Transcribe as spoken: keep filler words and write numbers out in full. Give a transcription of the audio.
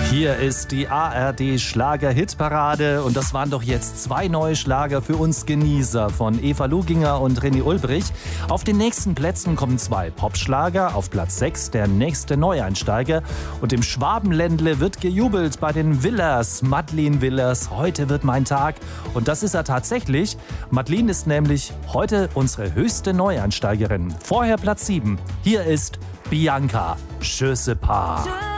Hier ist die A R D-Schlager-Hitparade und das waren doch jetzt zwei neue Schlager für uns Genießer von Eva Luginger und René Ulbrich. Auf den nächsten Plätzen kommen zwei Popschlager, auf Platz sechs der nächste Neueinsteiger und im Schwabenländle wird gejubelt bei den Willers, Madeleine Willers. Heute wird mein Tag und das ist er tatsächlich. Madeleine ist nämlich heute unsere höchste Neueinsteigerin. Vorher Platz sieben. Hier ist Bianca, Je sais pas.